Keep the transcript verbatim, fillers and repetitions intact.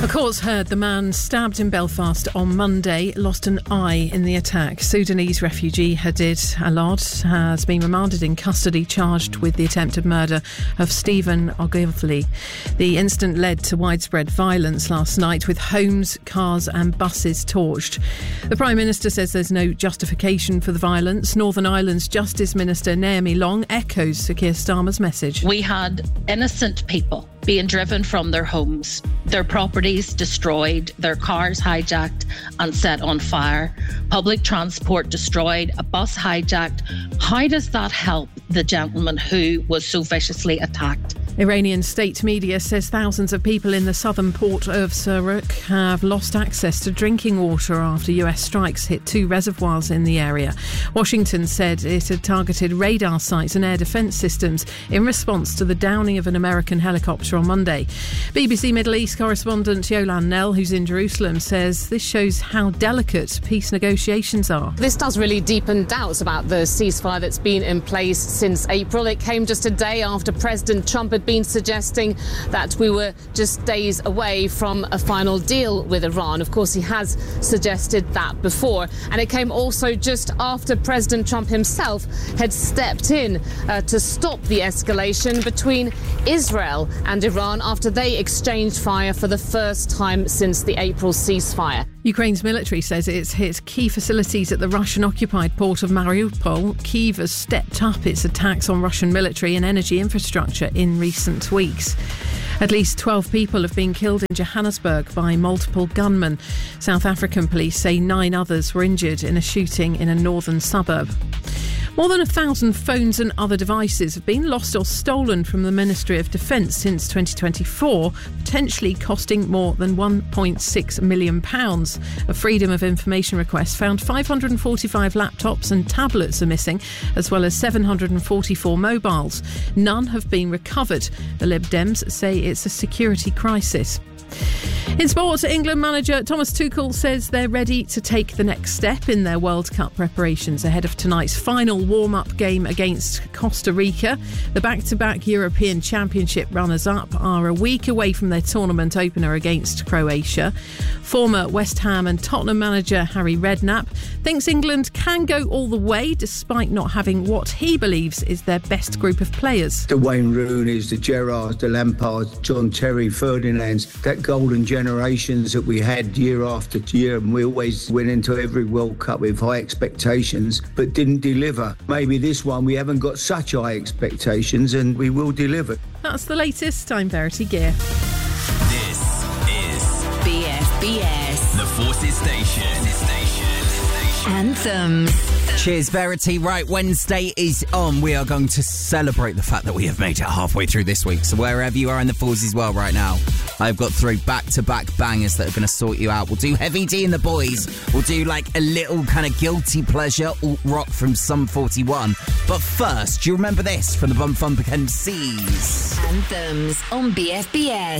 A court's heard the man stabbed in Belfast on Monday lost an eye in the attack. Sudanese refugee Hadid Alod has been remanded in custody, charged with the attempted murder of Stephen Ogilvie. The incident led to widespread violence last night, with homes, cars and buses torched. The Prime Minister says there's no justification for the violence. Northern Ireland's Justice Minister Naomi Long echoes Sir Keir Starmer's message. We had innocent people being driven from their homes, their properties destroyed, their cars hijacked and set on fire, public transport destroyed, a bus hijacked. How does that help the gentleman who was so viciously attacked? Iranian state media says thousands of people in the southern port of Suruk have lost access to drinking water after U S strikes hit two reservoirs in the area. Washington said it had targeted radar sites and air defence systems in response to the downing of an American helicopter on Monday. B B C Middle East correspondent Yolan Nell, who's in Jerusalem, says this shows how delicate peace negotiations are. This does really deepen doubts about the ceasefire that's been in place since April. It came just a day after President Trump had been suggesting that we were just days away from a final deal with Iran. Of course, he has suggested that before. And it came also just after President Trump himself had stepped in uh, to stop the escalation between Israel and Iran after they exchanged fire for the first time since the April ceasefire. Ukraine's military says it's hit key facilities at the Russian-occupied port of Mariupol. Kyiv has stepped up its attacks on Russian military and energy infrastructure in recent weeks. At least twelve people have been killed in Johannesburg by multiple gunmen. South African police say nine others were injured in a shooting in a northern suburb. More than a thousand phones and other devices have been lost or stolen from the Ministry of Defence since twenty twenty-four, potentially costing more than one point six million pounds. A Freedom of Information request found five hundred forty-five laptops and tablets are missing, as well as seven hundred forty-four mobiles. None have been recovered. The Lib Dems say it's a security crisis. In sports, England manager Thomas Tuchel says they're ready to take the next step in their World Cup preparations ahead of tonight's final warm-up game against Costa Rica. The back-to-back European Championship runners-up are a week away from their tournament opener against Croatia. Former West Ham and Tottenham manager Harry Redknapp thinks England can go all the way despite not having what he believes is their best group of players. The Wayne Rooney's, the Gerrards, the Lampards, John Terry, Ferdinands, that golden generations that we had year after year, and we always went into every World Cup with high expectations but didn't deliver. Maybe this one we haven't got such high expectations and we will deliver. That's the latest. I'm Verity Gear. This is B F B S, the Forces Station. Station. Anthems. Cheers, Verity. Right, Wednesday is on. We are going to celebrate the fact that we have made it halfway through this week. So wherever you are in the Forces world right now, I've got three back-to-back bangers that are going to sort you out. We'll do Heavy D and the Boys. We'll do like a little kind of guilty pleasure alt rock from Sum forty-one. But first, do you remember this from the Bumfump M Cs? Anthems on B F B S.